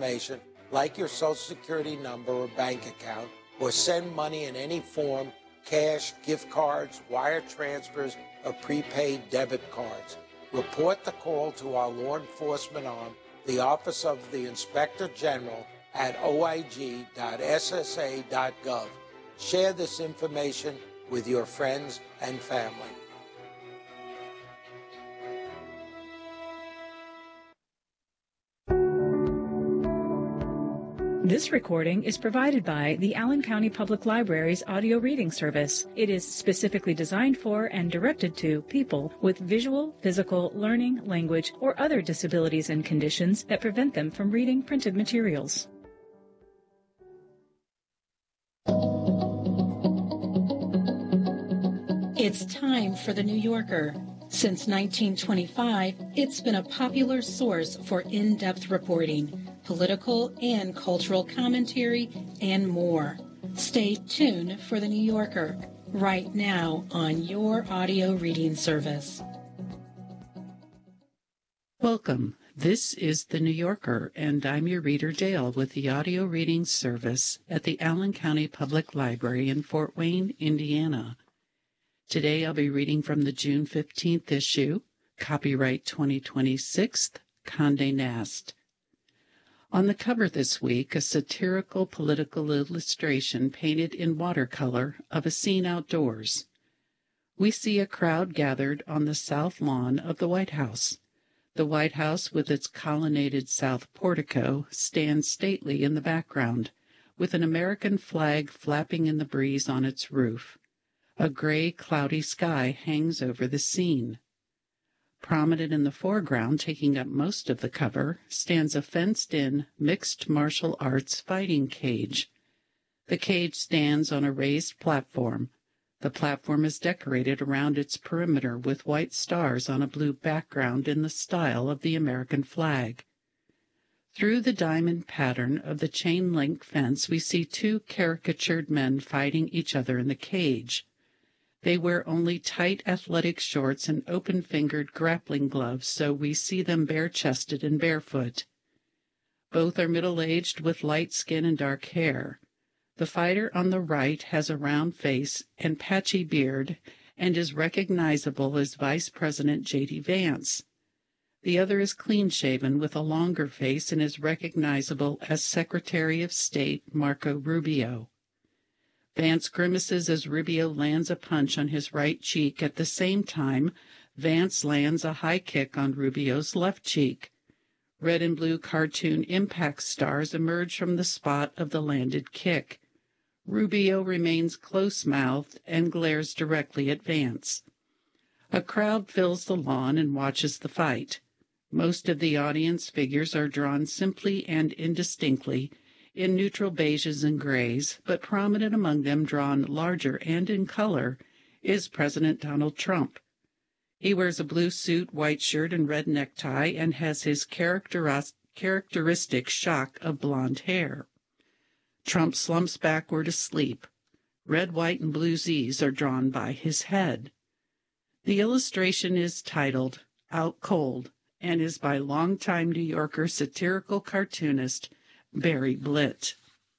information like your Social Security number or bank account, or send money in any form, cash, gift cards, wire transfers, or prepaid debit cards. Report the call to our law enforcement arm, the Office of the Inspector General, at oig.ssa.gov. Share this information with your friends and family. This recording is provided by the Allen County Public Library's audio reading service. It is specifically designed for and directed to people with visual, physical, learning, language, or other disabilities and conditions that prevent them from reading printed materials. It's time for The New Yorker. Since 1925, it's been a popular source for in-depth reporting, political and cultural commentary, and more. Stay tuned for The New Yorker right now on your audio reading service. Welcome. This is The New Yorker, and I'm your reader, Dale, with the audio reading service at the Allen County Public Library in Fort Wayne, Indiana. Today I'll be reading from the June 15th issue, copyright 2026, Condé Nast. On the cover this week, a satirical political illustration painted in watercolor of a scene outdoors. We see a crowd gathered on the south lawn of the White House. The White House, with its colonnaded south portico, stands stately in the background, with an American flag flapping in the breeze on its roof. A gray, cloudy sky hangs over the scene. Prominent in the foreground, taking up most of the cover, stands a fenced-in, mixed martial arts fighting cage. The cage stands on a raised platform. The platform is decorated around its perimeter with white stars on a blue background in the style of the American flag. Through the diamond pattern of the chain-link fence, we see two caricatured men fighting each other in the cage. They wear only tight athletic shorts and open-fingered grappling gloves, so we see them bare-chested and barefoot. Both are middle-aged with light skin and dark hair. The fighter on the right has a round face and patchy beard and is recognizable as Vice President J.D. Vance. The other is clean-shaven with a longer face and is recognizable as Secretary of State Marco Rubio. Vance grimaces as Rubio lands a punch on his right cheek. At the same time, Vance lands a high kick on Rubio's left cheek. Red and blue cartoon impact stars emerge from the spot of the landed kick. Rubio remains close-mouthed and glares directly at Vance. A crowd fills the lawn and watches the fight. Most of the audience figures are drawn simply and indistinctly, in neutral beiges and grays, but prominent among them, drawn larger and in color, is President Donald Trump. He wears a blue suit, white shirt, and red necktie, and has his characteristic shock of blonde hair. Trump slumps backward asleep. Red, white, and blue Z's are drawn by his head. The illustration is titled Out Cold and is by longtime New Yorker satirical cartoonist Barry Blitt.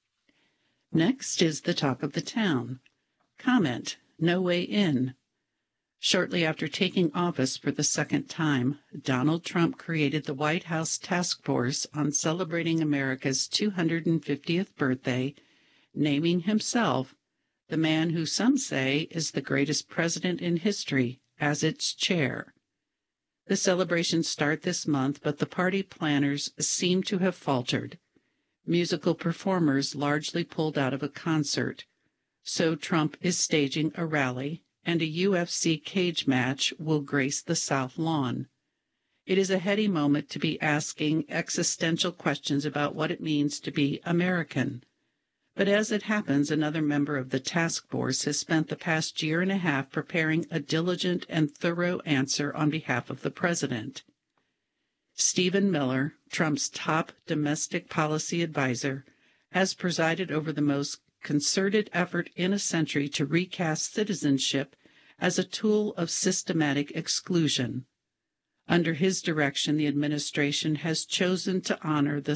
Next is the talk of the town. Comment, no way in. Shortly after taking office for the second time, Donald Trump created the White House Task Force on celebrating America's 250th birthday, naming himself the man who some say is the greatest president in history as its chair. The celebrations start this month, but the party planners seem to have faltered. Musical performers largely pulled out of a concert, so Trump is staging a rally, and a UFC cage match will grace the South Lawn. It is a heady moment to be asking existential questions about what it means to be American. But as it happens, another member of the task force has spent the past year and a half preparing a diligent and thorough answer on behalf of the president. Stephen Miller, Trump's top domestic policy advisor, has presided over the most concerted effort in a century to recast citizenship as a tool of systematic exclusion. Under his direction, the administration has chosen to honor the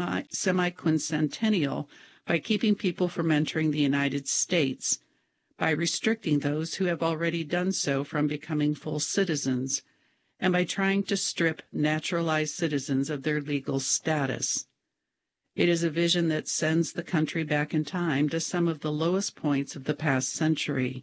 semi-quincentennial by keeping people from entering the United States, by restricting those who have already done so from becoming full citizens, and by trying to strip naturalized citizens of their legal status. It is a vision that sends the country back in time to some of the lowest points of the past century.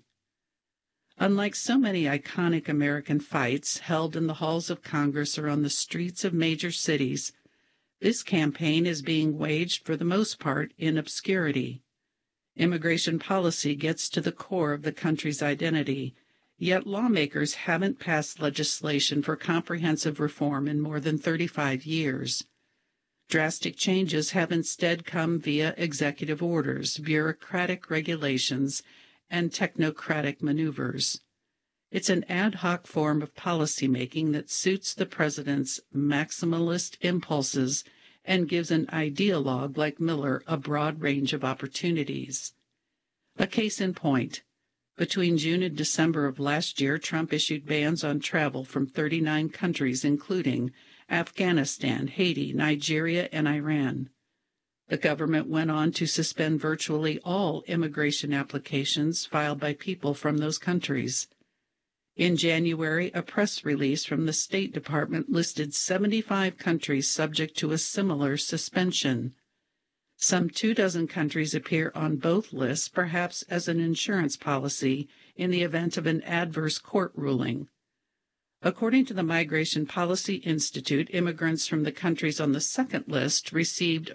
Unlike so many iconic American fights held in the halls of Congress or on the streets of major cities, this campaign is being waged for the most part in obscurity. Immigration policy gets to the core of the country's identity, yet lawmakers haven't passed legislation for comprehensive reform in more than 35 years. Drastic changes have instead come via executive orders, bureaucratic regulations, and technocratic maneuvers. It's an ad hoc form of policymaking that suits the president's maximalist impulses and gives an ideologue like Miller a broad range of opportunities. A case in point, between June and December of last year, Trump issued bans on travel from 39 countries, including Afghanistan, Haiti, Nigeria, and Iran. The government went on to suspend virtually all immigration applications filed by people from those countries. In January, a press release from the State Department listed 75 countries subject to a similar suspension. Some 24 countries appear on both lists, perhaps as an insurance policy in the event of an adverse court ruling. According to the Migration Policy Institute, immigrants from the countries on the second list received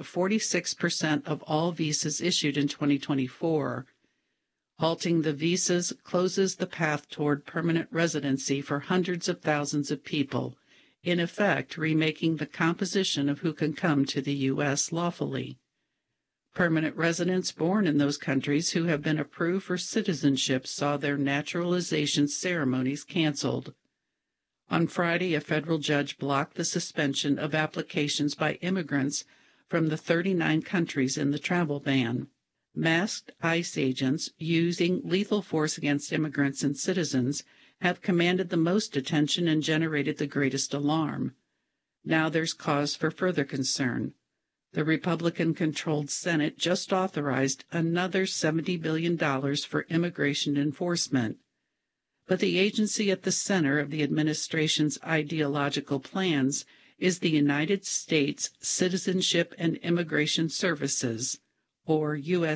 46% of all visas issued in 2024. Halting the visas closes the path toward permanent residency for hundreds of thousands of people, in effect remaking the composition of who can come to the U.S. lawfully. Permanent residents born in those countries who have been approved for citizenship saw their naturalization ceremonies canceled. On Friday, a federal judge blocked the suspension of applications by immigrants from the 39 countries in the travel ban. Masked ICE agents using lethal force against immigrants and citizens have commanded the most attention and generated the greatest alarm. Now there's cause for further concern. The Republican-controlled Senate just authorized another $70 billion for immigration enforcement. But the agency at the center of the administration's ideological plans is the United States Citizenship and Immigration Services, or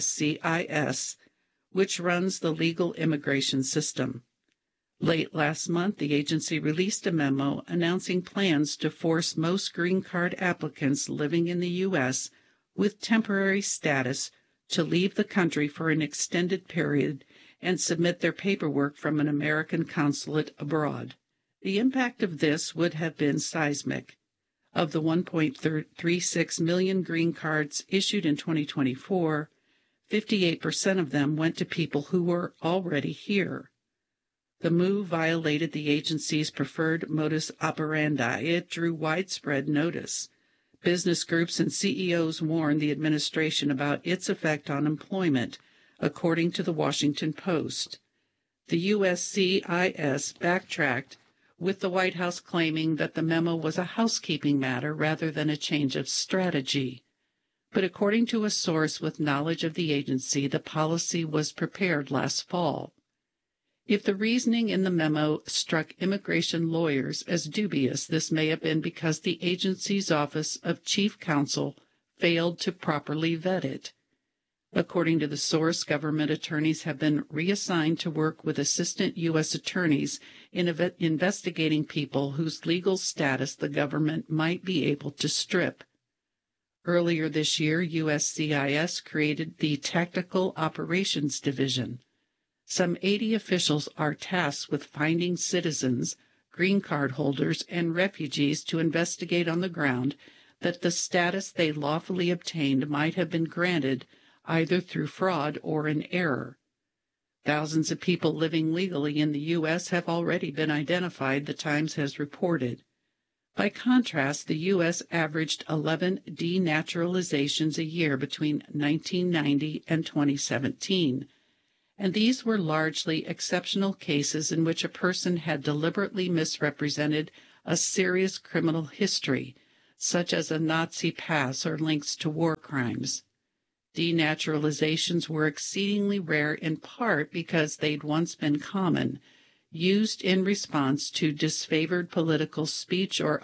USCIS, which runs the legal immigration system. Late last month, the agency released a memo announcing plans to force most green card applicants living in the U.S. with temporary status to leave the country for an extended period and submit their paperwork from an American consulate abroad. The impact of this would have been seismic. Of the 1.36 million green cards issued in 2024, 58% of them went to people who were already here. The move violated the agency's preferred modus operandi. It drew widespread notice. Business groups and CEOs warned the administration about its effect on employment, according to the Washington Post. The USCIS backtracked, with the White House claiming that the memo was a housekeeping matter rather than a change of strategy. But according to a source with knowledge of the agency, the policy was prepared last fall. If the reasoning in the memo struck immigration lawyers as dubious, this may have been because the agency's Office of Chief Counsel failed to properly vet it. According to the source, government attorneys have been reassigned to work with assistant U.S. attorneys in investigating people whose legal status the government might be able to strip. Earlier this year, USCIS created the Tactical Operations Division. Some 80 officials are tasked with finding citizens, green card holders, and refugees to investigate on the ground that the status they lawfully obtained might have been granted either through fraud or an error. Thousands of people living legally in the U.S. have already been identified, the Times has reported. By contrast, the U.S. averaged 11 denaturalizations a year between 1990 and 2017. And these were largely exceptional cases in which a person had deliberately misrepresented a serious criminal history, such as a Nazi past or links to war crimes. Denaturalizations were exceedingly rare in part because they'd once been common, used in response to disfavored political speech or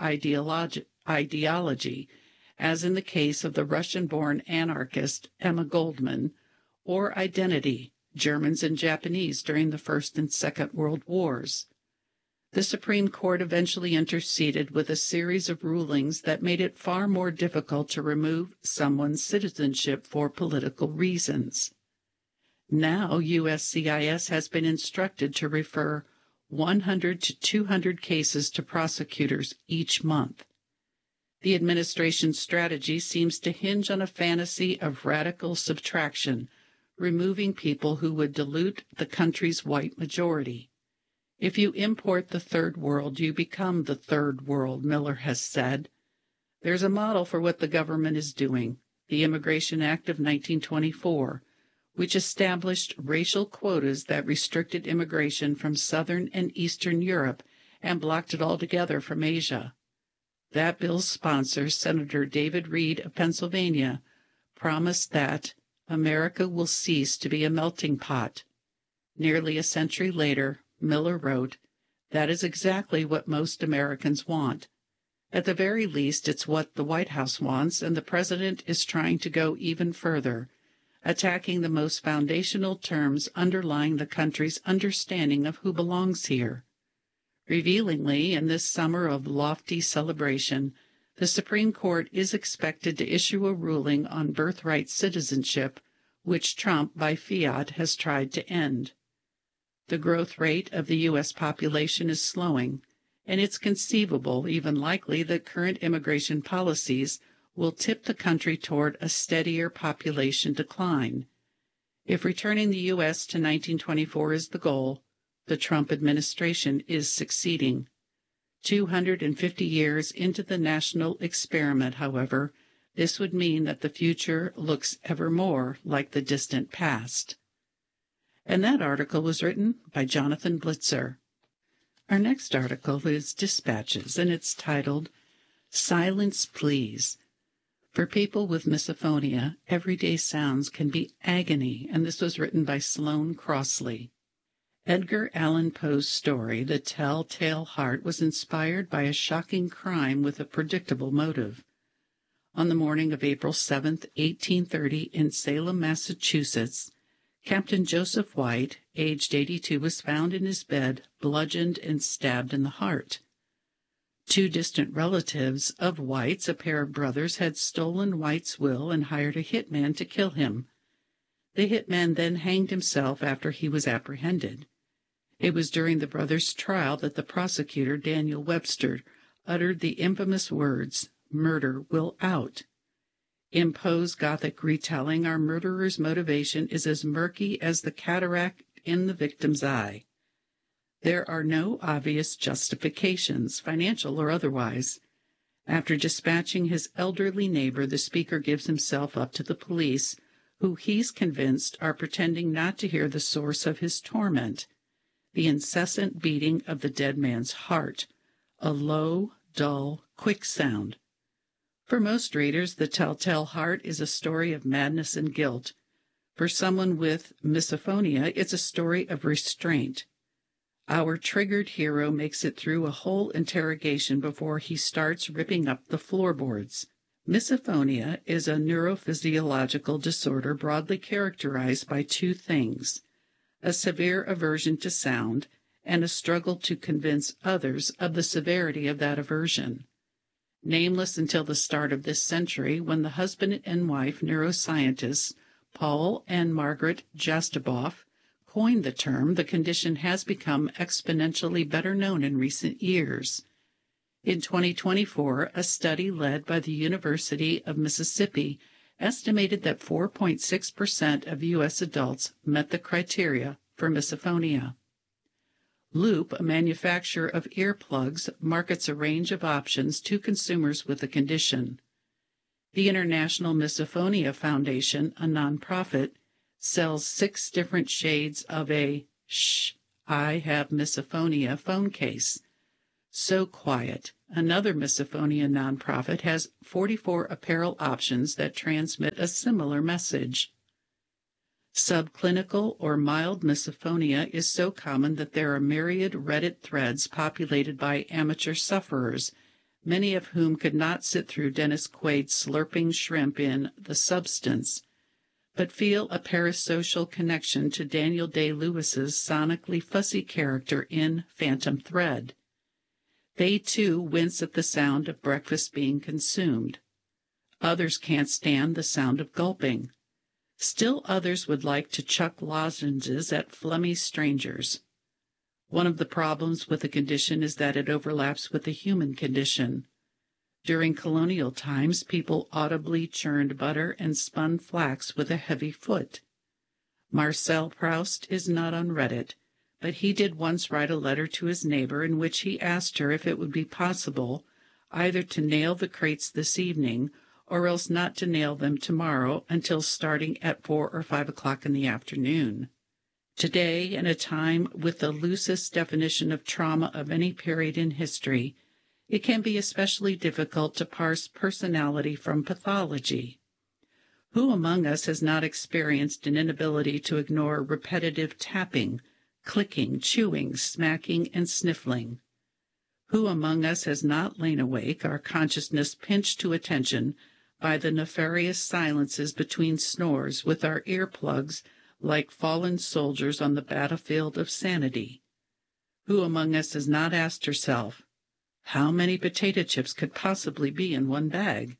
ideology, as in the case of the Russian-born anarchist Emma Goldman, or identity, Germans and Japanese during the First and Second World Wars. The Supreme Court eventually interceded with a series of rulings that made it far more difficult to remove someone's citizenship for political reasons. Now, USCIS has been instructed to refer 100 to 200 cases to prosecutors each month. The administration's strategy seems to hinge on a fantasy of radical subtraction, removing people who would dilute the country's white majority. If you import the third world, you become the third world, Miller has said. There's a model for what the government is doing, the Immigration Act of 1924, which established racial quotas that restricted immigration from Southern and Eastern Europe and blocked it altogether from Asia. That bill's sponsor, Senator David Reed of Pennsylvania, promised that America will cease to be a melting pot. Nearly a century later, Miller wrote, "That is exactly what most Americans want. At the very least, it's what the White House wants, and the president is trying to go even further, attacking the most foundational terms underlying the country's understanding of who belongs here." Revealingly, in this summer of lofty celebration, the Supreme Court is expected to issue a ruling on birthright citizenship, which Trump, by fiat, has tried to end. The growth rate of the U.S. population is slowing, and it's conceivable, even likely, that current immigration policies will tip the country toward a steadier population decline. If returning the U.S. to 1924 is the goal, the Trump administration is succeeding. 250 years into the national experiment, however, this would mean that the future looks ever more like the distant past. And that article was written by Jonathan Blitzer. Our next article is Dispatches, and it's titled, "Silence Please." For people with misophonia, everyday sounds can be agony, and this was written by Sloane Crossley. Edgar Allan Poe's story, The Tell-Tale Heart, was inspired by a shocking crime with a predictable motive. On the morning of April 7, 1830, in Salem, Massachusetts, Captain Joseph White, aged 82, was found in his bed, bludgeoned and stabbed in the heart. Two distant relatives of White's, a pair of brothers, had stolen White's will and hired a hitman to kill him. The hitman then hanged himself after he was apprehended. It was during the brothers' trial that the prosecutor, Daniel Webster, uttered the infamous words, "Murder will out." In Poe's Gothic retelling, our murderer's motivation is as murky as the cataract in the victim's eye. There are no obvious justifications, financial or otherwise. After dispatching his elderly neighbor, the speaker gives himself up to the police, who he's convinced are pretending not to hear the source of his torment, the incessant beating of the dead man's heart, a low, dull, quick sound. For most readers, The Telltale Heart is a story of madness and guilt. For someone with misophonia, it's a story of restraint. Our triggered hero makes it through a whole interrogation before he starts ripping up the floorboards. Misophonia is a neurophysiological disorder broadly characterized by two things: a severe aversion to sound and a struggle to convince others of the severity of that aversion. Nameless until the start of this century, when the husband and wife neuroscientists Paul and Margaret Jastoboff coined the term, the condition has become exponentially better known in recent years. In 2024, a study led by the University of Mississippi estimated that 4.6% of U.S. adults met the criteria for misophonia. Loop, a manufacturer of earplugs, markets a range of options to consumers with the condition. The International Misophonia Foundation, a nonprofit, sells 6 different shades of a "Shh, I have misophonia" phone case. So Quiet, another misophonia nonprofit, has 44 apparel options that transmit a similar message. Subclinical or mild misophonia is so common that there are myriad Reddit threads populated by amateur sufferers, many of whom could not sit through Dennis Quaid's slurping shrimp in The Substance, but feel a parasocial connection to Daniel Day-Lewis's sonically fussy character in Phantom Thread. They, too, wince at the sound of breakfast being consumed. Others can't stand the sound of gulping. Still others would like to chuck lozenges at flummy strangers. One of the problems with the condition is that it overlaps with the human condition. During colonial times, people audibly churned butter and spun flax with a heavy foot. Marcel Proust is not on Reddit, but he did once write a letter to his neighbor in which he asked her if it would be possible either to nail the crates this evening or else not to nail them tomorrow until starting at 4 or 5 o'clock in the afternoon. Today, in a time with the loosest definition of trauma of any period in history, it can be especially difficult to parse personality from pathology. Who among us has not experienced an inability to ignore repetitive tapping, clicking, chewing, smacking, and sniffling? Who among us has not lain awake, our consciousness pinched to attention by the nefarious silences between snores, with our earplugs like fallen soldiers on the battlefield of sanity? Who among us has not asked herself, how many potato chips could possibly be in one bag?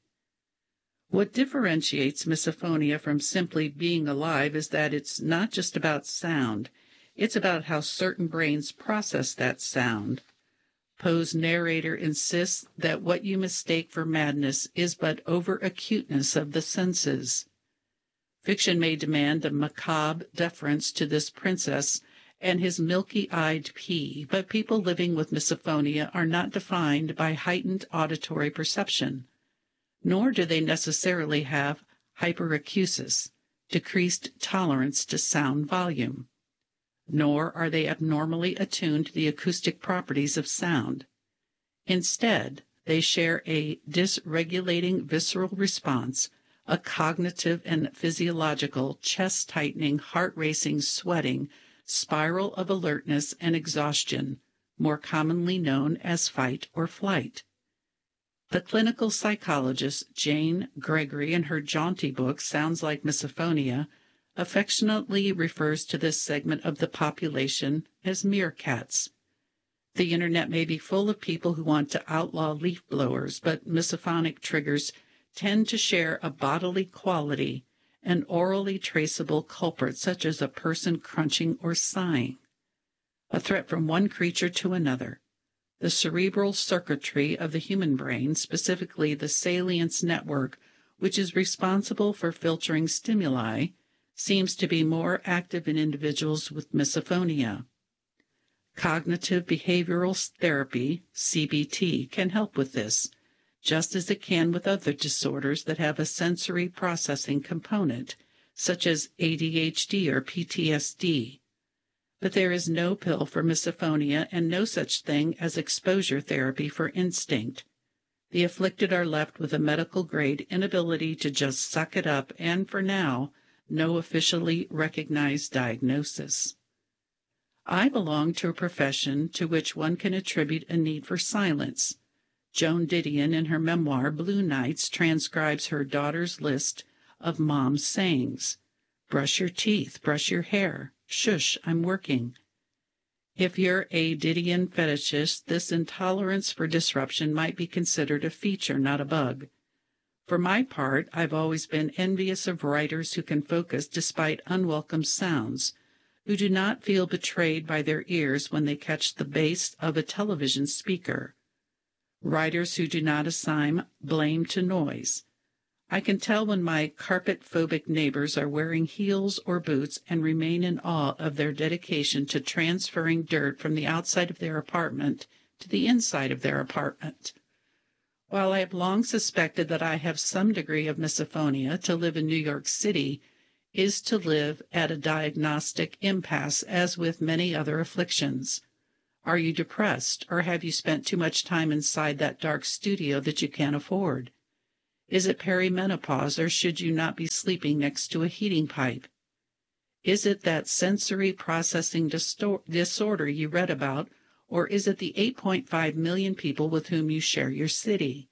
What differentiates misophonia from simply being alive is that it's not just about sound, it's about how certain brains process that sound. Poe's narrator insists that what you mistake for madness is but over-acuteness of the senses. Fiction may demand a macabre deference to this princess and his milky-eyed pea, but people living with misophonia are not defined by heightened auditory perception, nor do they necessarily have hyperacusis, decreased tolerance to sound volume. Nor are they abnormally attuned to the acoustic properties of sound. Instead, they share a dysregulating visceral response, a cognitive and physiological chest-tightening, heart-racing, sweating spiral of alertness and exhaustion, more commonly known as fight or flight. The clinical psychologist Jane Gregory, in her jaunty book Sounds Like Misophonia, affectionately refers to this segment of the population as meerkats. The internet may be full of people who want to outlaw leaf blowers, but misophonic triggers tend to share a bodily quality, an orally traceable culprit such as a person crunching or sighing. A threat from one creature to another. The cerebral circuitry of the human brain, specifically the salience network, which is responsible for filtering stimuli, seems to be more active in individuals with misophonia. Cognitive behavioral therapy, CBT, can help with this, just as it can with other disorders that have a sensory processing component, such as ADHD or PTSD. But there is no pill for misophonia and no such thing as exposure therapy for instinct. The afflicted are left with a medical-grade inability to just suck it up and, for now, no officially recognized diagnosis. I belong to a profession to which one can attribute a need for silence. Joan Didion, in her memoir Blue Nights, transcribes her daughter's list of mom's sayings. Brush your teeth, brush your hair, shush, I'm working. If you're a Didion fetishist, this intolerance for disruption might be considered a feature, not a bug. For my part, I've always been envious of writers who can focus despite unwelcome sounds, who do not feel betrayed by their ears when they catch the bass of a television speaker. Writers who do not assign blame to noise. I can tell when my carpet-phobic neighbors are wearing heels or boots and remain in awe of their dedication to transferring dirt from the outside of their apartment to the inside of their apartment. While I have long suspected that I have some degree of misophonia, to live in New York City is to live at a diagnostic impasse, as with many other afflictions. Are you depressed, or have you spent too much time inside that dark studio that you can't afford? Is it perimenopause, or should you not be sleeping next to a heating pipe? Is it that sensory processing disorder you read about, or is it the 8.5 million people with whom you share your city?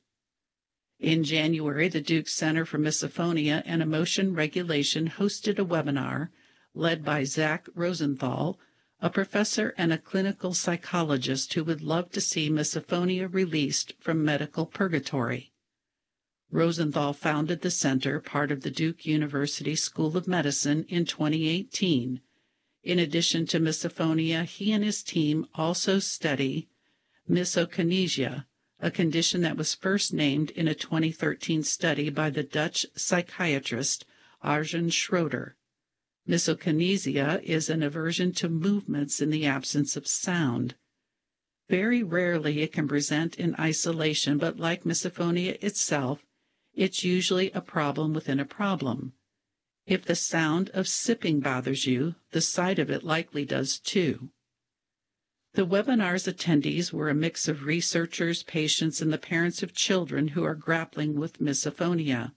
In January, the Duke Center for Misophonia and Emotion Regulation hosted a webinar led by Zach Rosenthal, a professor and a clinical psychologist who would love to see misophonia released from medical purgatory. Rosenthal founded the center, part of the Duke University School of Medicine, in 2018. In addition to misophonia, he and his team also study misokinesia, a condition that was first named in a 2013 study by the Dutch psychiatrist Arjen Schroeder. Misokinesia is an aversion to movements in the absence of sound. Very rarely it can present in isolation, but like misophonia itself, it's usually a problem within a problem. If the sound of sipping bothers you, the sight of it likely does too. The webinar's attendees were a mix of researchers, patients, and the parents of children who are grappling with misophonia.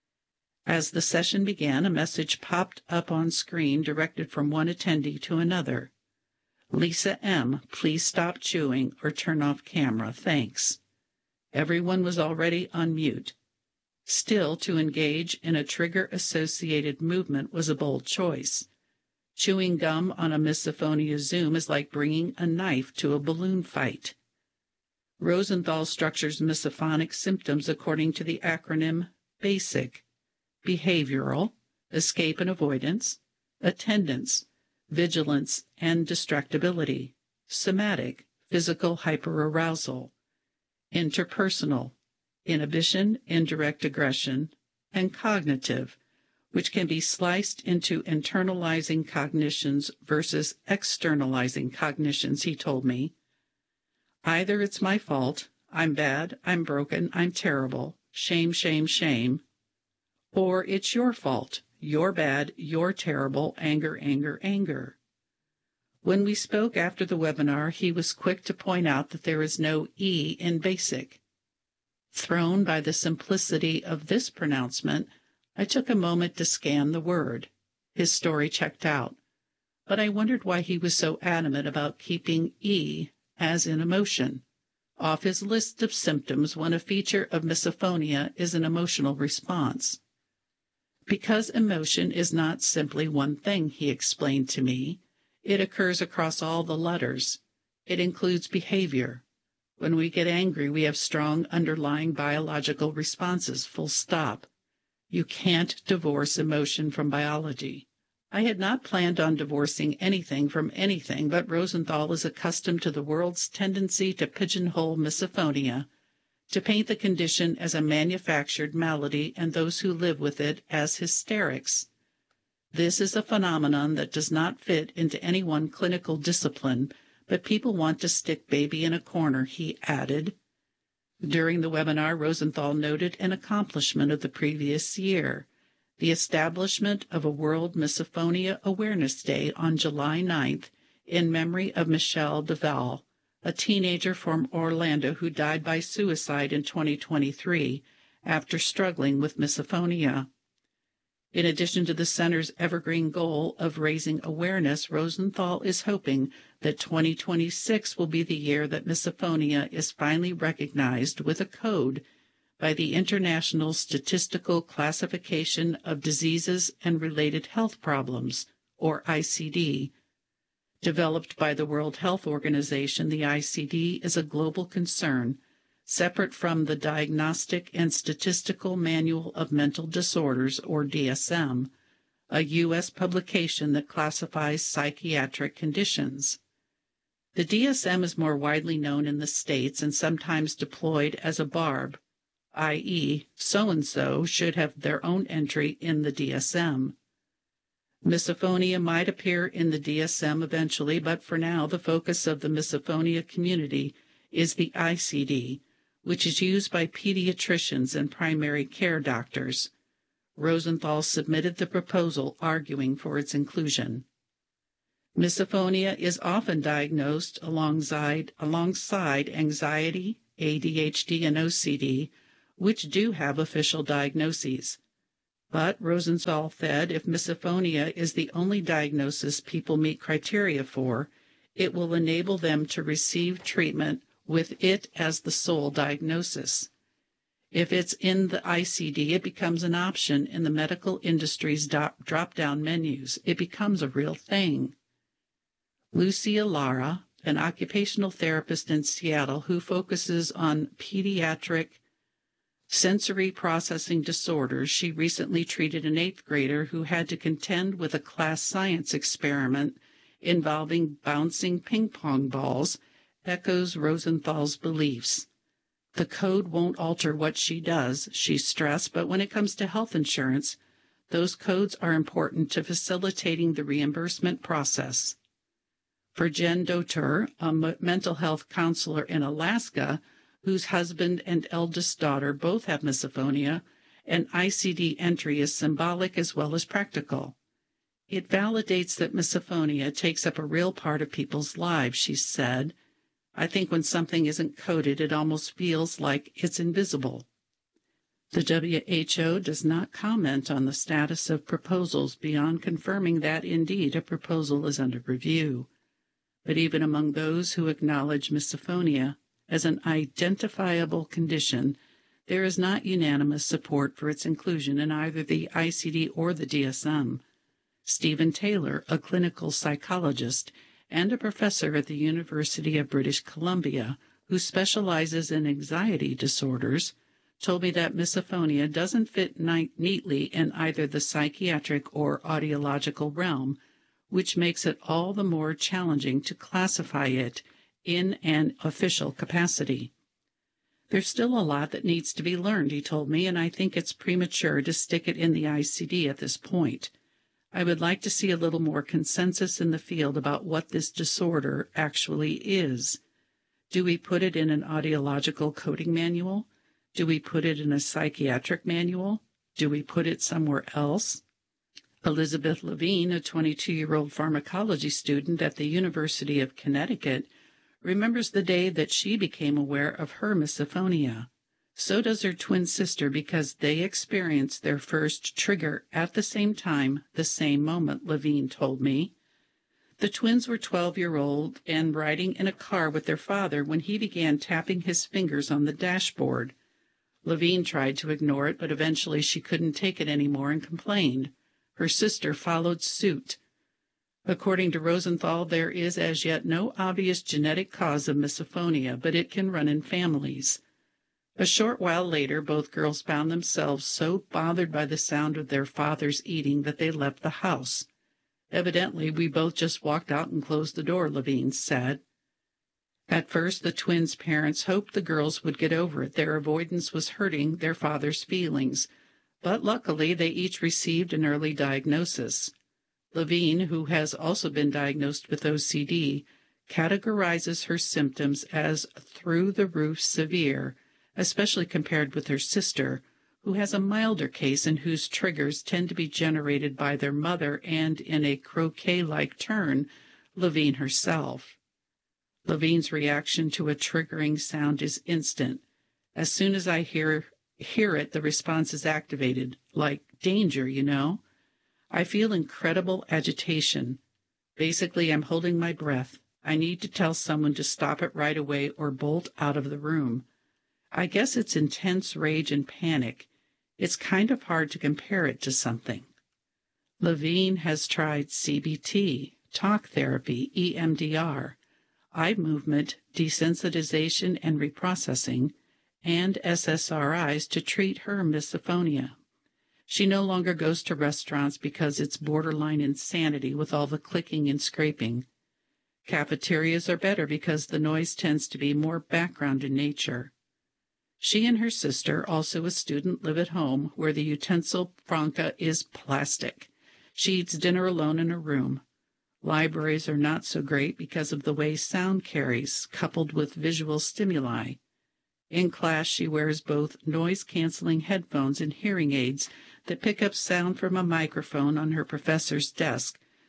As the session began, a message popped up on screen directed from one attendee to another. Lisa M., please stop chewing or turn off camera, thanks. Everyone was already on mute. Still, to engage in a trigger-associated movement was a bold choice. Chewing gum on a misophonia Zoom is like bringing a knife to a balloon fight. Rosenthal structures misophonic symptoms according to the acronym BASIC: behavioral, escape and avoidance; attendance, vigilance and distractibility; somatic, physical hyperarousal; interpersonal, inhibition, indirect aggression; and cognitive, which can be sliced into internalizing cognitions versus externalizing cognitions, he told me. Either it's my fault, I'm bad, I'm broken, I'm terrible, shame, shame, shame, or it's your fault, you're bad, you're terrible, anger, anger, anger. When we spoke after the webinar, he was quick to point out that there is no E in BASIC. Thrown by the simplicity of this pronouncement, I took a moment to scan the word. His story checked out, but I wondered why he was so adamant about keeping E, as in emotion, off his list of symptoms when a feature of misophonia is an emotional response. Because emotion is not simply one thing, he explained to me. It occurs across all the letters. It includes behavior. When we get angry, we have strong underlying biological responses, full stop. You can't divorce emotion from biology. I had not planned on divorcing anything from anything, but Rosenthal is accustomed to the world's tendency to pigeonhole misophonia, to paint the condition as a manufactured malady and those who live with it as hysterics. This is a phenomenon that does not fit into any one clinical discipline, but people want to stick baby in a corner, he added. During the webinar, Rosenthal noted an accomplishment of the previous year, the establishment of a World Misophonia Awareness Day on July 9th in memory of Michelle DeVal, a teenager from Orlando who died by suicide in 2023 after struggling with misophonia. In addition to the center's evergreen goal of raising awareness, Rosenthal is hoping that 2026 will be the year that misophonia is finally recognized with a code by the International Statistical Classification of Diseases and Related Health Problems, or ICD. Developed by the World Health Organization, the ICD is a global concern, separate from the Diagnostic and Statistical Manual of Mental Disorders, or DSM, a U.S. publication that classifies psychiatric conditions. The DSM is more widely known in the States and sometimes deployed as a barb, i.e., so-and-so should have their own entry in the DSM. Misophonia might appear in the DSM eventually, but for now the focus of the misophonia community is the ICD, which is used by pediatricians and primary care doctors. Rosenthal submitted the proposal arguing for its inclusion. Misophonia is often diagnosed alongside anxiety, ADHD, and OCD, which do have official diagnoses. But Rosenthal said if misophonia is the only diagnosis people meet criteria for, it will enable them to receive treatment with it as the sole diagnosis. If it's in the ICD, it becomes an option in the medical industry's drop-down menus. It becomes a real thing. Lucia Lara, an occupational therapist in Seattle who focuses on pediatric sensory processing disorders, she recently treated an 8th grader who had to contend with a class science experiment involving bouncing ping pong balls, echoes Rosenthal's beliefs. The code won't alter what she does, she stressed, but when it comes to health insurance, those codes are important to facilitating the reimbursement process. For Jen Doter, a mental health counselor in Alaska, whose husband and eldest daughter both have misophonia, an ICD entry is symbolic as well as practical. It validates that misophonia takes up a real part of people's lives, she said. I think when something isn't coded, it almost feels like it's invisible. The WHO does not comment on the status of proposals beyond confirming that indeed a proposal is under review. But even among those who acknowledge misophonia as an identifiable condition, there is not unanimous support for its inclusion in either the ICD or the DSM. Stephen Taylor, a clinical psychologist and a professor at the University of British Columbia who specializes in anxiety disorders, told me that misophonia doesn't fit neatly in either the psychiatric or audiological realm, which makes it all the more challenging to classify it in an official capacity. There's still a lot that needs to be learned, he told me, and I think it's premature to stick it in the ICD at this point. I would like to see a little more consensus in the field about what this disorder actually is. Do we put it in an audiological coding manual? Do we put it in a psychiatric manual? Do we put it somewhere else? Elizabeth Levine, a 22-year-old pharmacology student at the University of Connecticut, remembers the day that she became aware of her misophonia. So does her twin sister because they experienced their first trigger at the same time, the same moment, Levine told me. The twins were 12-year-old and riding in a car with their father when he began tapping his fingers on the dashboard. Levine tried to ignore it, but eventually she couldn't take it anymore and complained. Her sister followed suit. According to Rosenthal, there is as yet no obvious genetic cause of misophonia, but it can run in families. A short while later, both girls found themselves so bothered by the sound of their father's eating that they left the house. Evidently, we both just walked out and closed the door, Levine said. At first, the twins' parents hoped the girls would get over it. Their avoidance was hurting their father's feelings, but luckily they each received an early diagnosis. Levine, who has also been diagnosed with OCD, categorizes her symptoms as through-the-roof severe, especially compared with her sister, who has a milder case and whose triggers tend to be generated by their mother and, in a croquet-like turn, Levine herself. Levine's reaction to a triggering sound is instant. As soon as I hear it, the response is activated, like danger, you know. I feel incredible agitation. Basically, I'm holding my breath. I need to tell someone to stop it right away or bolt out of the room. I guess it's intense rage and panic. It's kind of hard to compare it to something. Levine has tried CBT, talk therapy, EMDR, eye movement, desensitization and reprocessing, and SSRIs to treat her misophonia. She no longer goes to restaurants because it's borderline insanity with all the clicking and scraping. Cafeterias are better because the noise tends to be more background in nature. She and her sister, also a student, live at home where the utensil franca is plastic. She eats dinner alone in her room. Libraries are not so great because of the way sound carries, coupled with visual stimuli. In class, she wears both noise-canceling headphones and hearing aids that pick up sound from a microphone on her professor's desk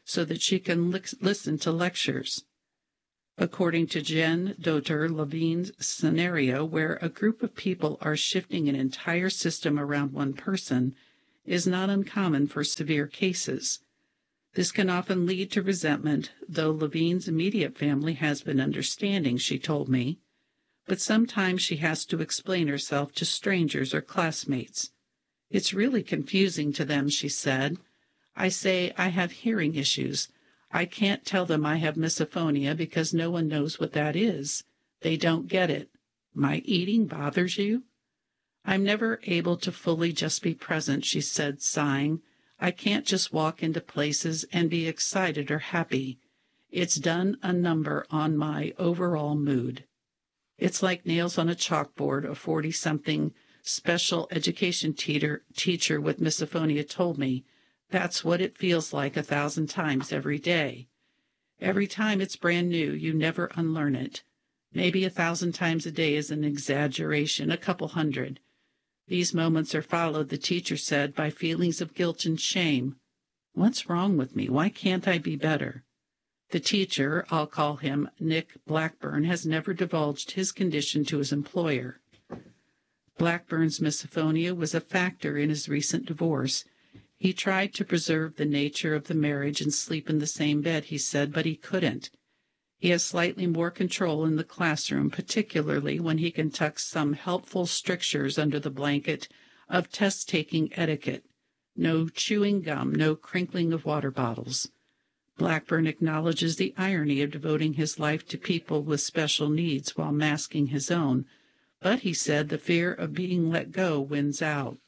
so that she can listen to lectures. According to Jen Doter Levine's scenario, where a group of people are shifting an entire system around one person, is not uncommon for severe cases. This can often lead to resentment, though Levine's immediate family has been understanding, she told me. But sometimes she has to explain herself to strangers or classmates. It's really confusing to them, she said. I say I have hearing issues. I can't tell them I have misophonia because no one knows what that is. They don't get it. My eating bothers you? I'm never able to fully just be present, she said, sighing. I can't just walk into places and be excited or happy. It's done a number on my overall mood. It's like nails on a chalkboard, a 40-something special education teacher with misophonia told me. That's what it feels like 1,000 times every day. Every time it's brand new, you never unlearn it. Maybe 1,000 times a day is an exaggeration, a couple hundred. These moments are followed, the teacher said, by feelings of guilt and shame. What's wrong with me? Why can't I be better? The teacher, I'll call him Nick Blackburn, has never divulged his condition to his employer. Blackburn's misophonia was a factor in his recent divorce. He tried to preserve the nature of the marriage and sleep in the same bed, he said, but he couldn't. He has slightly more control in the classroom, particularly when he can tuck some helpful strictures under the blanket of test-taking etiquette. No chewing gum, no crinkling of water bottles. Blackburn acknowledges the irony of devoting his life to people with special needs while masking his own, but he said the fear of being let go wins out.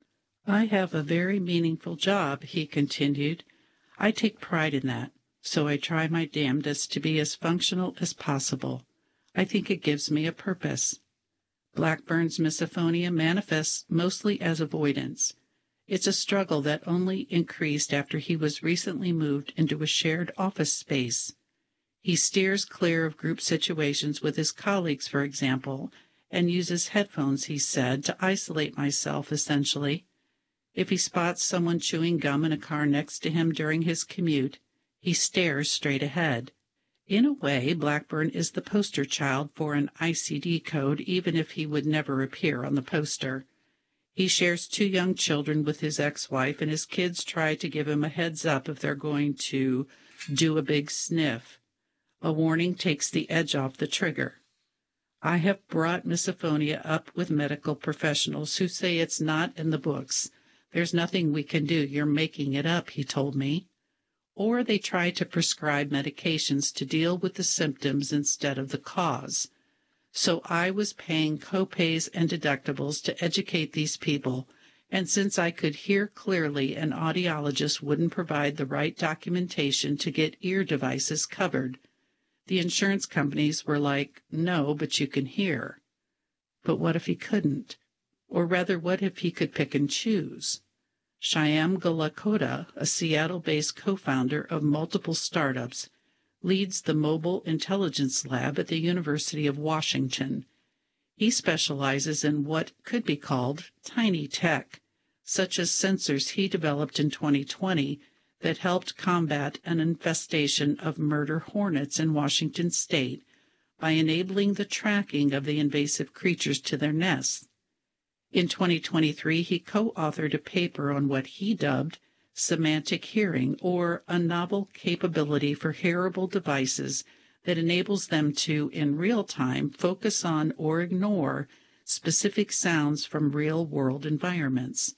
I have a very meaningful job, he continued. I take pride in that, so I try my damnedest to be as functional as possible. I think it gives me a purpose. Blackburn's misophonia manifests mostly as avoidance. It's a struggle that only increased after he was recently moved into a shared office space. He steers clear of group situations with his colleagues, for example, and uses headphones, he said, to isolate myself, essentially. If he spots someone chewing gum in a car next to him during his commute, he stares straight ahead. In a way, Blackburn is the poster child for an ICD code, even if he would never appear on the poster. He shares 2 young children with his ex-wife, and his kids try to give him a heads up if they're going to do a big sniff. A warning takes the edge off the trigger. I have brought misophonia up with medical professionals who say it's not in the books. There's nothing we can do. You're making it up, he told me. Or they try to prescribe medications to deal with the symptoms instead of the cause. So I was paying co-pays and deductibles to educate these people, and since I could hear clearly, an audiologist wouldn't provide the right documentation to get ear devices covered. The insurance companies were like, no, but you can hear. But what if he couldn't? Or rather, what if he could pick and choose? Shyam Golakota, a Seattle-based co-founder of multiple startups, leads the Mobile Intelligence Lab at the University of Washington. He specializes in what could be called tiny tech, such as sensors he developed in 2020 that helped combat an infestation of murder hornets in Washington state by enabling the tracking of the invasive creatures to their nests. In 2023, he co-authored a paper on what he dubbed semantic hearing, or a novel capability for hearable devices that enables them to, in real time, focus on or ignore specific sounds from real-world environments.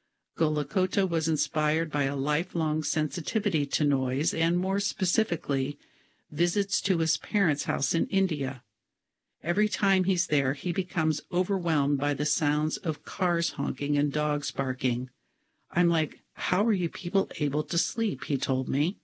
Golakota was inspired by a lifelong sensitivity to noise and, more specifically, visits to his parents' house in India. Every time he's there, he becomes overwhelmed by the sounds of cars honking and dogs barking. I'm like, how are you people able to sleep? He told me.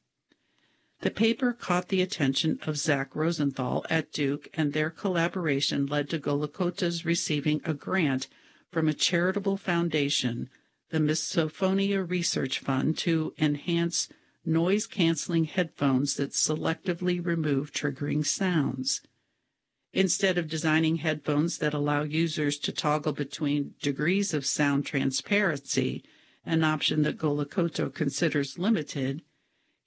The paper caught the attention of Zach Rosenthal at Duke, and their collaboration led to Golakota's receiving a grant from a charitable foundation, the Misophonia Research Fund, to enhance noise-canceling headphones that selectively remove triggering sounds. Instead of designing headphones that allow users to toggle between degrees of sound transparency, an option that Golakota considers limited,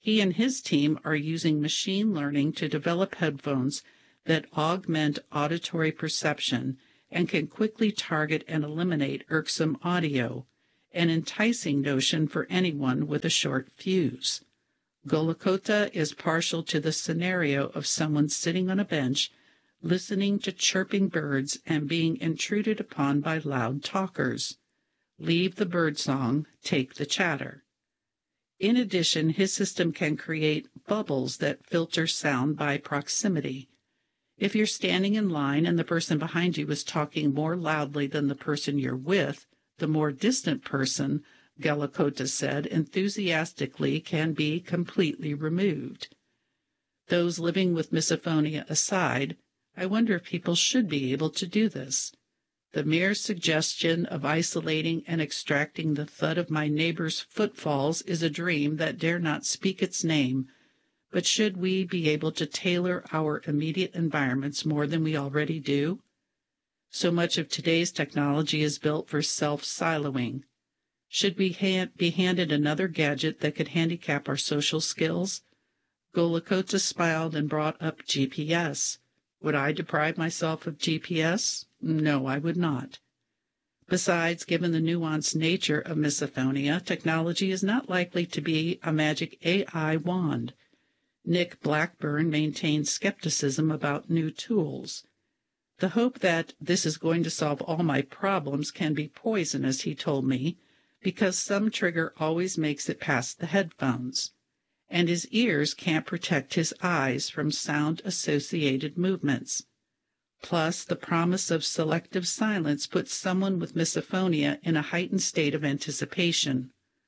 He and his team are using machine learning to develop headphones that augment auditory perception and can quickly target and eliminate irksome audio, an enticing notion for anyone with a short fuse. Golokota is partial to the scenario of someone sitting on a bench, listening to chirping birds and being intruded upon by loud talkers. Leave the birdsong, take the chatter. In addition, his system can create bubbles that filter sound by proximity. If you're standing in line and the person behind you is talking more loudly than the person you're with, the more distant person, Golokota said enthusiastically, can be completely removed. Those living with misophonia aside, I wonder if people should be able to do this. The mere suggestion of isolating and extracting the thud of my neighbor's footfalls is a dream that dare not speak its name. But should we be able to tailor our immediate environments more than we already do? So much of today's technology is built for self-siloing. Should we be handed another gadget that could handicap our social skills? Golokota smiled and brought up GPS. Would I deprive myself of GPS? No, I would not. Besides, given the nuanced nature of misophonia, technology is not likely to be a magic AI wand. Nick Blackburn maintains skepticism about new tools. The hope that this is going to solve all my problems can be poisonous, he told me, because some trigger always makes it past the headphones, and his ears can't protect his eyes from sound-associated movements. Plus, the promise of selective silence puts someone with misophonia in a heightened state of anticipation.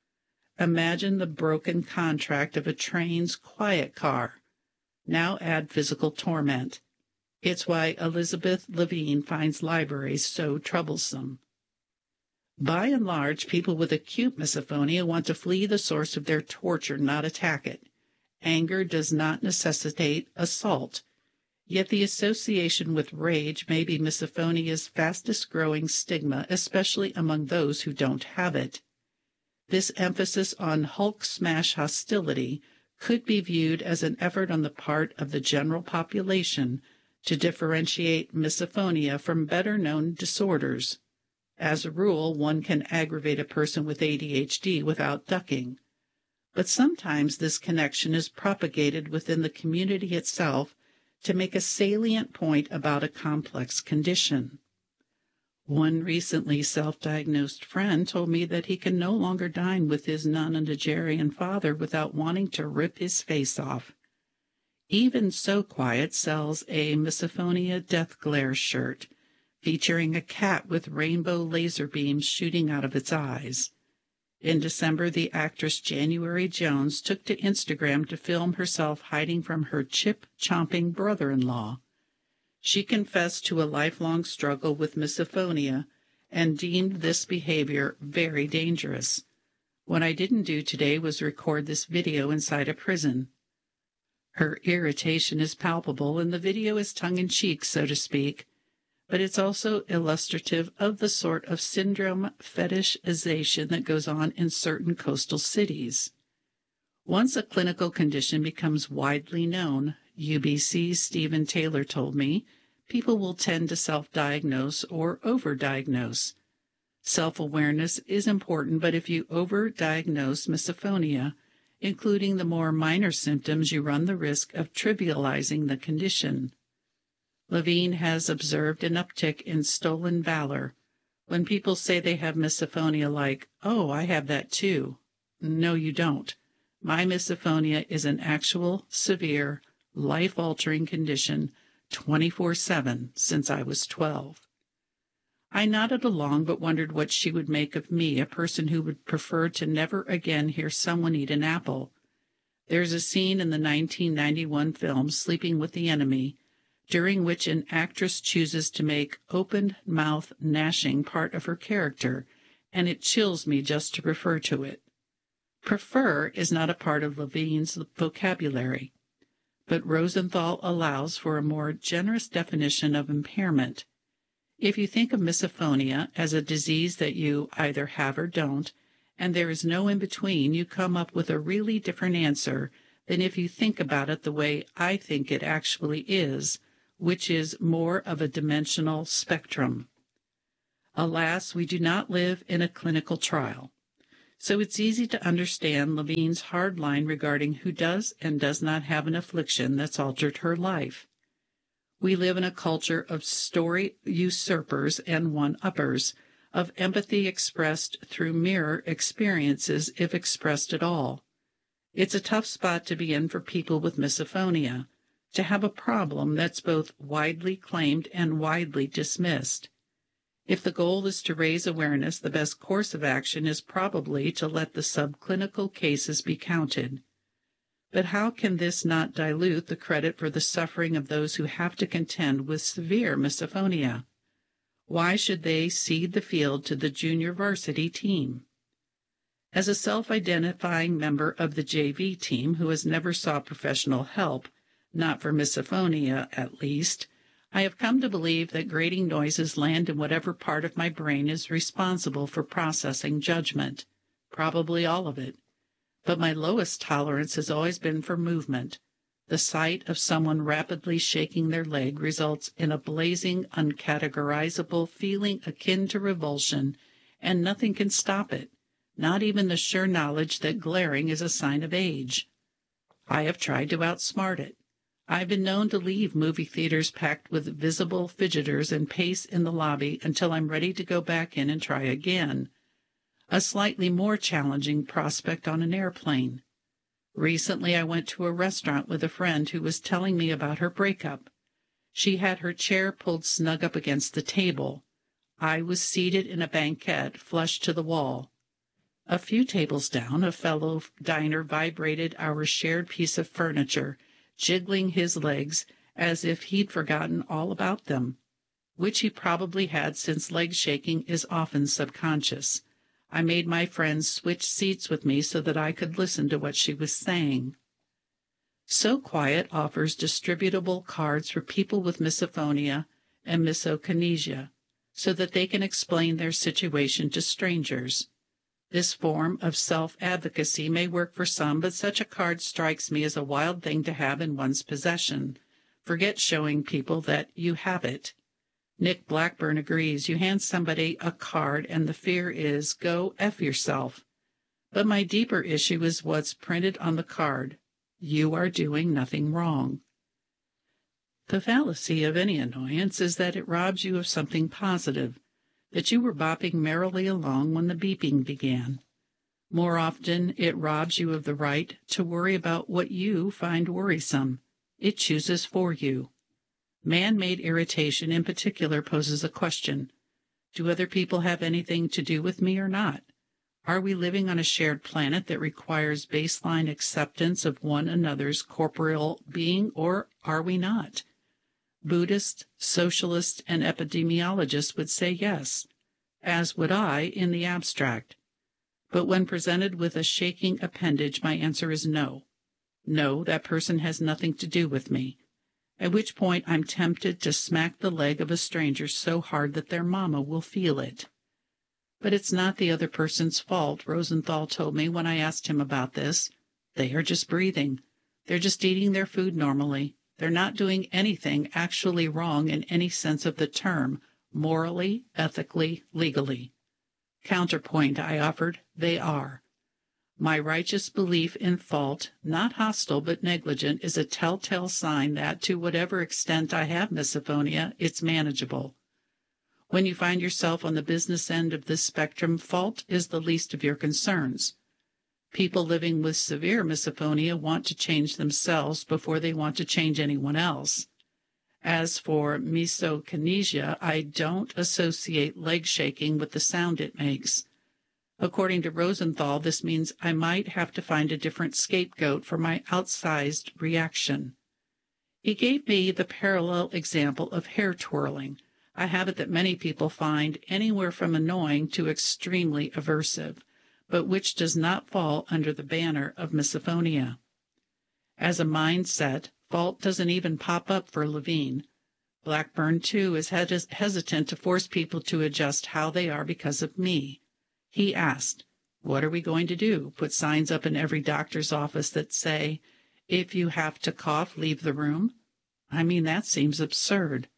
Imagine the broken contract of a train's quiet car. Now add physical torment. It's why Elizabeth Levine finds libraries so troublesome. By and large, people with acute misophonia want to flee the source of their torture, not attack it. Anger does not necessitate assault. Yet the association with rage may be misophonia's fastest-growing stigma, especially among those who don't have it. This emphasis on Hulk smash hostility could be viewed as an effort on the part of the general population to differentiate misophonia from better-known disorders. As a rule, one can aggravate a person with ADHD without ducking. But sometimes this connection is propagated within the community itself to make a salient point about a complex condition. One recently self-diagnosed friend told me that he can no longer dine with his nonagenarian father without wanting to rip his face off. Even So Quiet sells a misophonia death glare shirt featuring a cat with rainbow laser beams shooting out of its eyes. In December, the actress January Jones took to Instagram to film herself hiding from her chip-chomping brother-in-law. She confessed to a lifelong struggle with misophonia and deemed this behavior very dangerous. What I didn't do today was record this video inside a prison. Her irritation is palpable, and the video is tongue-in-cheek, so to speak, but it's also illustrative of the sort of syndrome fetishization that goes on in certain coastal cities. Once a clinical condition becomes widely known, UBC's Stephen Taylor told me, people will tend to self-diagnose or over-diagnose. Self-awareness is important, but if you over-diagnose misophonia, including the more minor symptoms, you run the risk of trivializing the condition. Levine has observed an uptick in stolen valor when people say they have misophonia, like, "Oh, I have that too." No, you don't. My misophonia is an actual, severe, life-altering condition 24/7 since I was 12. I nodded along but wondered what she would make of me, a person who would prefer to never again hear someone eat an apple. There's a scene in the 1991 film Sleeping with the Enemy, during which an actress chooses to make open-mouth gnashing part of her character, and it chills me just to refer to it. Prefer is not a part of Levine's vocabulary, but Rosenthal allows for a more generous definition of impairment. If you think of misophonia as a disease that you either have or don't, and there is no in-between, you come up with a really different answer than if you think about it the way I think it actually is, which is more of a dimensional spectrum. Alas, we do not live in a clinical trial. So it's easy to understand Levine's hard line regarding who does and does not have an affliction that's altered her life. We live in a culture of story usurpers and one-uppers, of empathy expressed through mirror experiences, if expressed at all. It's a tough spot to be in for people with misophonia, to have a problem that's both widely claimed and widely dismissed. If the goal is to raise awareness, the best course of action is probably to let the subclinical cases be counted. But how can this not dilute the credit for the suffering of those who have to contend with severe misophonia? Why should they cede the field to the junior varsity team? As a self-identifying member of the JV team who has never sought professional help, not for misophonia at least, I have come to believe that grating noises land in whatever part of my brain is responsible for processing judgment, probably all of it. But my lowest tolerance has always been for movement. The sight of someone rapidly shaking their leg results in a blazing, uncategorizable feeling akin to revulsion, and nothing can stop it, not even the sure knowledge that glaring is a sign of age. I have tried to outsmart it. I've been known to leave movie theaters packed with visible fidgeters and pace in the lobby until I'm ready to go back in and try again. A slightly more challenging prospect on an airplane. Recently I went to a restaurant with a friend who was telling me about her breakup. She had her chair pulled snug up against the table. I was seated in a banquette flush to the wall. A few tables down, a fellow diner vibrated our shared piece of furniture, jiggling his legs as if he'd forgotten all about them, which he probably had, since leg shaking is often subconscious. I made my friends switch seats with me so that I could listen to what she was saying. So Quiet offers distributable cards for people with misophonia and misokinesia so that they can explain their situation to strangers. This form of self-advocacy may work for some, but such a card strikes me as a wild thing to have in one's possession. Forget showing people that you have it. Nick Blackburn agrees. You hand somebody a card and the fear is, go F yourself. But my deeper issue is what's printed on the card. You are doing nothing wrong. The fallacy of any annoyance is that it robs you of something positive, that you were bopping merrily along when the beeping began. More often, it robs you of the right to worry about what you find worrisome. It chooses for you. Man-made irritation in particular poses a question. Do other people have anything to do with me or not? Are we living on a shared planet that requires baseline acceptance of one another's corporeal being, or are we not? Buddhists, socialists, and epidemiologists would say yes, as would I in the abstract. But when presented with a shaking appendage, my answer is no. No, that person has nothing to do with me. At which point I'm tempted to smack the leg of a stranger so hard that their mama will feel it. But it's not the other person's fault, Rosenthal told me when I asked him about this. They are just breathing. They're just eating their food normally. They're not doing anything actually wrong in any sense of the term, morally, ethically, legally. Counterpoint, I offered, they are. My righteous belief in fault, not hostile but negligent, is a telltale sign that, to whatever extent I have misophonia, it's manageable. When you find yourself on the business end of this spectrum, fault is the least of your concerns. People living with severe misophonia want to change themselves before they want to change anyone else. As for misokinesia, I don't associate leg shaking with the sound it makes. According to Rosenthal, this means I might have to find a different scapegoat for my outsized reaction. He gave me the parallel example of hair twirling, a habit that many people find anywhere from annoying to extremely aversive, but which does not fall under the banner of misophonia. As a mindset, fault doesn't even pop up for Levine. Blackburn, too, is hesitant to force people to adjust how they are because of me. He asked, what are we going to do? Put signs up in every doctor's office that say, If you have to cough, leave the room. I mean, that seems absurd.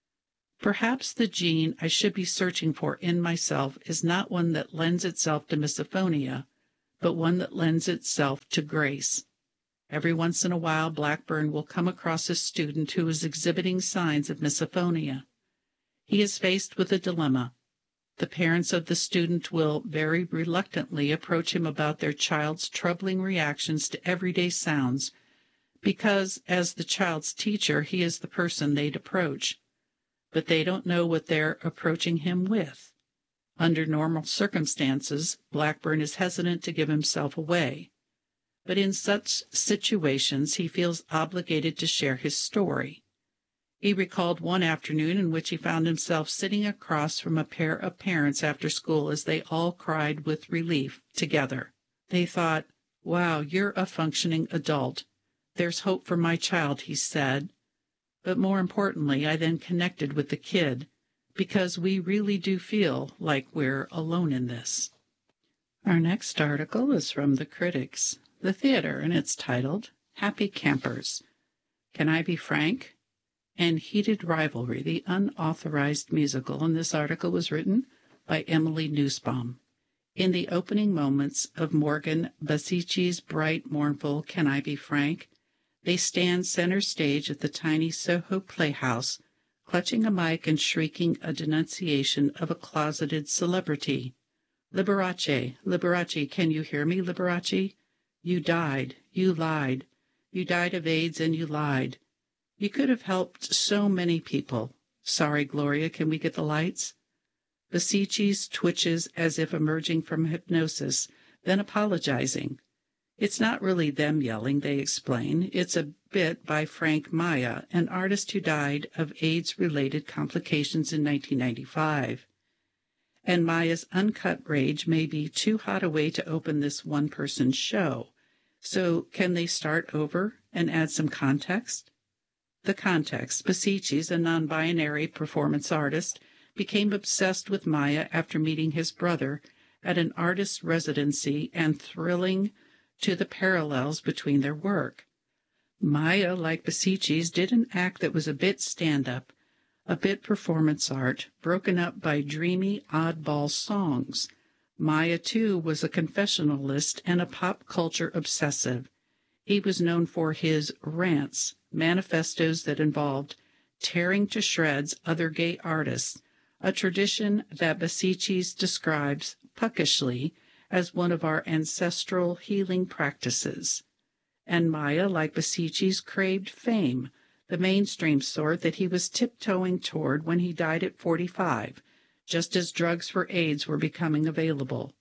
Perhaps the gene I should be searching for in myself is not one that lends itself to misophonia, but one that lends itself to grace. Every once in a while, Blackburn will come across a student who is exhibiting signs of misophonia. He is faced with a dilemma. The parents of the student will very reluctantly approach him about their child's troubling reactions to everyday sounds, because, as the child's teacher, he is the person they'd approach. But they don't know what they're approaching him with. Under normal circumstances, Blackburn is hesitant to give himself away. But in such situations, he feels obligated to share his story. He recalled one afternoon in which he found himself sitting across from a pair of parents after school as they all cried with relief together. They thought, "Wow, you're a functioning adult. There's hope for my child," he said. But more importantly, I then connected with the kid, because we really do feel like we're alone in this. Our next article is from The Critics, the theater, and it's titled Happy Campers. Can I Be Frank? And Heated Rivalry, the unauthorized musical. And this article was written by Emily Nussbaum. In the opening moments of Morgan Basicci's bright, mournful Can I Be Frank? They stand center stage at the tiny Soho Playhouse, clutching a mic and shrieking a denunciation of a closeted celebrity. Liberace, Liberace, can you hear me, Liberace? You died, you lied. You died of AIDS and you lied. You could have helped so many people. Sorry, Gloria, can we get the lights? Basicci's twitches as if emerging from hypnosis, then apologizing. It's not really them yelling, they explain. It's a bit by Frank Maya, an artist who died of AIDS-related complications in 1995. And Maya's uncut rage may be too hot a way to open this one-person show. So can they start over and add some context? The context: Basicci's, a non-binary performance artist, became obsessed with Maya after meeting his brother at an artist's residency and thrilling to the parallels between their work. Maya, like Basicci's, did an act that was a bit stand-up, a bit performance art, broken up by dreamy, oddball songs. Maya, too, was a confessionalist and a pop culture obsessive. He was known for his rants, manifestos that involved tearing to shreds other gay artists, a tradition that Basicci's describes puckishly as one of our ancestral healing practices. And Maya, like Basicci's, craved fame, the mainstream sort that he was tiptoeing toward when he died at 45, just as drugs for AIDS were becoming available.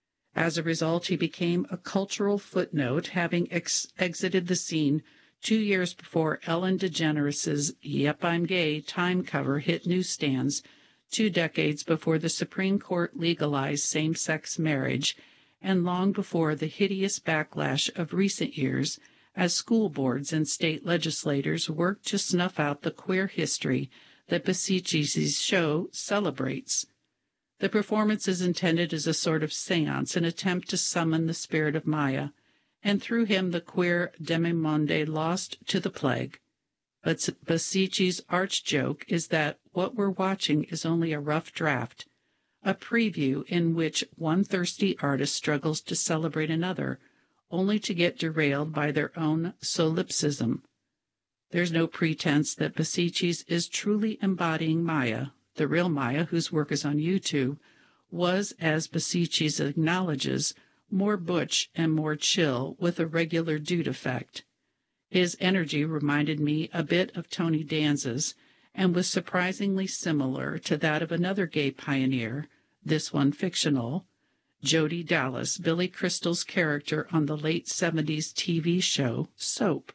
As a result, he became a cultural footnote, having exited the scene 2 years before Ellen DeGeneres' Yep, I'm Gay Time cover hit newsstands, 2 decades before the Supreme Court legalized same-sex marriage, and long before the hideous backlash of recent years as school boards and state legislators worked to snuff out the queer history that Basicci's show celebrates. The performance is intended as a sort of seance, an attempt to summon the spirit of Maya, and through him the queer demi-monde lost to the plague. But Basicci's arch joke is that what we're watching is only a rough draft, a preview in which one thirsty artist struggles to celebrate another, only to get derailed by their own solipsism. There's no pretense that Basicci's is truly embodying Maya. The real Maya, whose work is on YouTube, was, as Basicci's acknowledges, more butch and more chill, with a regular dude effect. His energy reminded me a bit of Tony Danza's, and was surprisingly similar to that of another gay pioneer, this one fictional, Jody Dallas, Billy Crystal's character on the late 70s TV show Soap.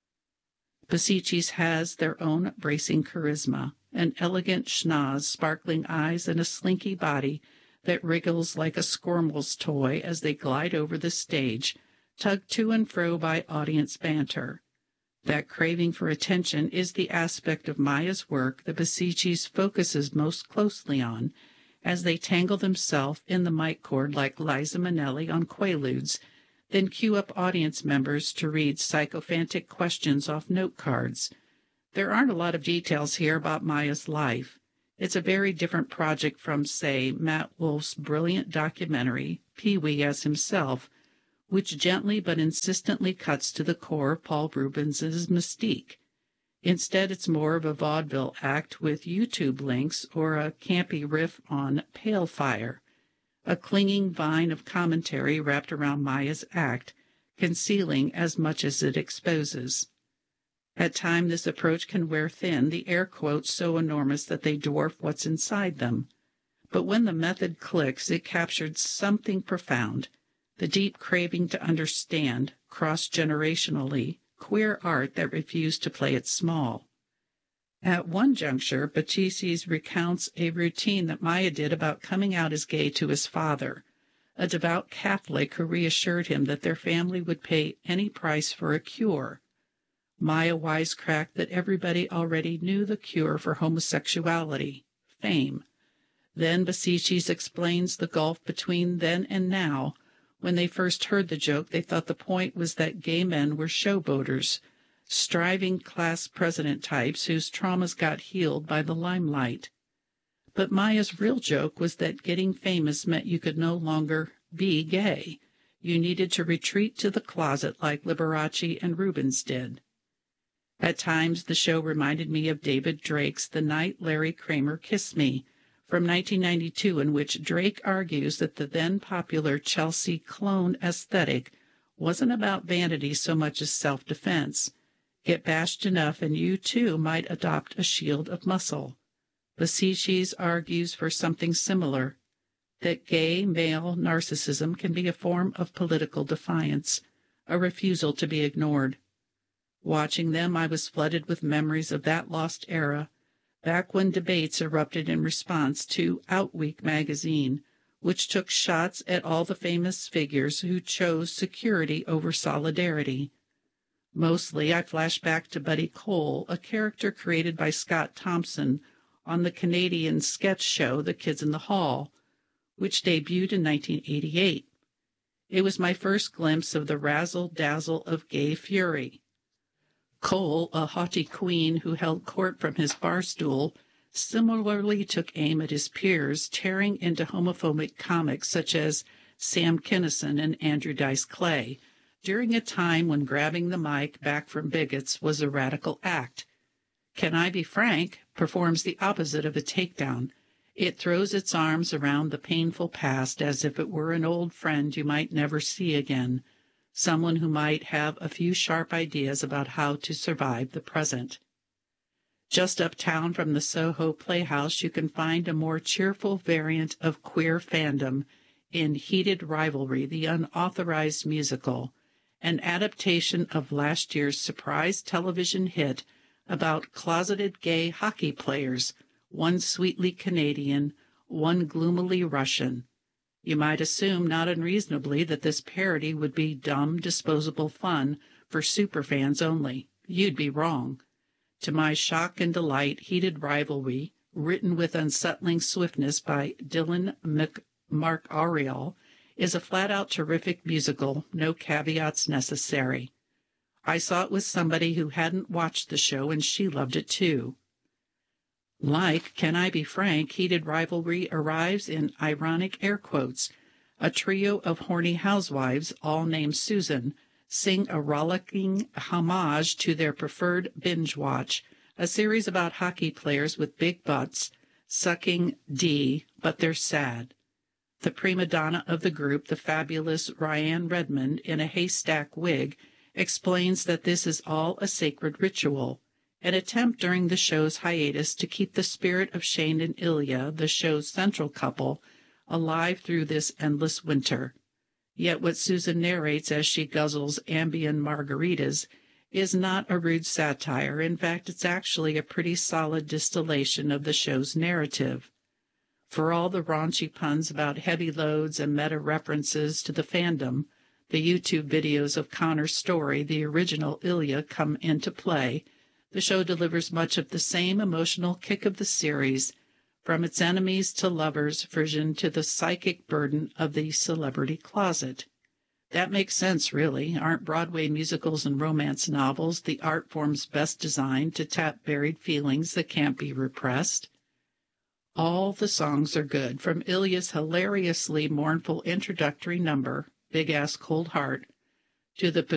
Basicci's has their own bracing charisma, an elegant schnoz, sparkling eyes, and a slinky body that wriggles like a squirrel's toy as they glide over the stage, tugged to and fro by audience banter. That craving for attention is the aspect of Maya's work that Basicci's focuses most closely on, as they tangle themselves in the mic cord like Liza Minnelli on Quaaludes, then cue up audience members to read sycophantic questions off note cards. There aren't a lot of details here about Maya's life. It's a very different project from, say, Matt Wolf's brilliant documentary, Pee-wee as Himself, which gently but insistently cuts to the core of Paul Reubens' mystique. Instead, it's more of a vaudeville act with YouTube links or a campy riff on Pale Fire, a clinging vine of commentary wrapped around Maya's act, concealing as much as it exposes. At times, this approach can wear thin, the air quotes so enormous that they dwarf what's inside them. But when the method clicks, it captured something profound, the deep craving to understand, cross-generationally, queer art that refused to play it small. At one juncture, Bachis recounts a routine that Maya did about coming out as gay to his father, a devout Catholic who reassured him that their family would pay any price for a cure. Maya wisecracked that everybody already knew the cure for homosexuality, fame. Then Bachis explains the gulf between then and now. When they first heard the joke, they thought the point was that gay men were showboaters, striving class president types whose traumas got healed by the limelight. But Maya's real joke was that getting famous meant you could no longer be gay. You needed to retreat to the closet like Liberace and Reubens did. At times, the show reminded me of David Drake's The Night Larry Kramer Kissed Me, from 1992, in which Drake argues that the then-popular Chelsea clone aesthetic wasn't about vanity so much as self-defense. Get bashed enough and you, too, might adopt a shield of muscle. Bachis argues for something similar, that gay male narcissism can be a form of political defiance, a refusal to be ignored. Watching them, I was flooded with memories of that lost era, back when debates erupted in response to Out Week magazine, which took shots at all the famous figures who chose security over solidarity. Mostly, I flash back to Buddy Cole, a character created by Scott Thompson on the Canadian sketch show The Kids in the Hall, which debuted in 1988. It was my first glimpse of the razzle-dazzle of gay fury. Cole, a haughty queen who held court from his bar stool, similarly took aim at his peers, tearing into homophobic comics such as Sam Kinison and Andrew Dice Clay, during a time when grabbing the mic back from bigots was a radical act. Can I Be Frank performs the opposite of a takedown. It throws its arms around the painful past as if it were an old friend you might never see again, someone who might have a few sharp ideas about how to survive the present. Just uptown from the Soho Playhouse, you can find a more cheerful variant of queer fandom in Heated Rivalry, the unauthorized musical, an adaptation of last year's surprise television hit about closeted gay hockey players, one sweetly Canadian, one gloomily Russian. You might assume, not unreasonably, that this parody would be dumb, disposable fun for superfans only. You'd be wrong. To my shock and delight, Heated Rivalry, written with unsettling swiftness by Dylan McMark-Ariel, is a flat-out terrific musical, no caveats necessary. I saw it with somebody who hadn't watched the show, and she loved it too. Like Can I Be Frank, Heated Rivalry arrives in ironic air quotes. A trio of horny housewives, all named Susan, sing a rollicking homage to their preferred binge watch, a series about hockey players with big butts, sucking D, but they're sad. The prima donna of the group, the fabulous Ryan Redmond, in a haystack wig, explains that this is all a sacred ritual, an attempt during the show's hiatus to keep the spirit of Shane and Ilya, the show's central couple, alive through this endless winter. Yet what Susan narrates as she guzzles Ambien margaritas is not a rude satire. In fact, it's actually a pretty solid distillation of the show's narrative. For all the raunchy puns about heavy loads and meta-references to the fandom, the YouTube videos of Connor's story, the original Ilya, come into play. The show delivers much of the same emotional kick of the series, from its enemies to lovers version to the psychic burden of the celebrity closet. That makes sense, really. Aren't Broadway musicals and romance novels the art forms best designed to tap buried feelings that can't be repressed? All the songs are good, from Ilya's hilariously mournful introductory number, Big Ass Cold Heart, to the